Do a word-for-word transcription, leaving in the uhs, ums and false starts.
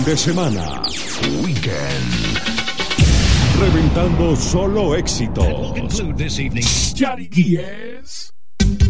Fin de semana. Weekend. Reventando solo éxitos. That will conclude this evening. Yarikie